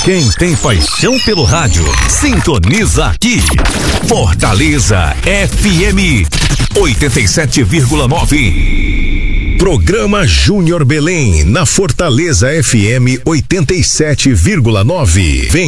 Quem tem paixão pelo rádio, sintoniza aqui. Fortaleza FM 87,9. Programa Júnior Belém, na Fortaleza FM 87,9. Vem